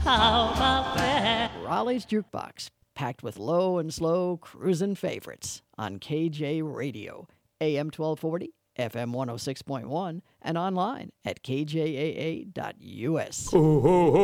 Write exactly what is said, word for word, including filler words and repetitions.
How about that? Raleigh's Jukebox, packed with low and slow cruising favorites on K J Radio, A M twelve forty, F M one oh six point one, and online at k j a a dot u s.